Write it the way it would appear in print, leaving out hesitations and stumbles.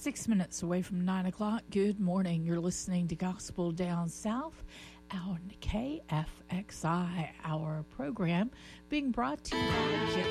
6 minutes away from 9 o'clock. Good morning. You're listening to Gospel Down South on KFXI, our program being brought to you by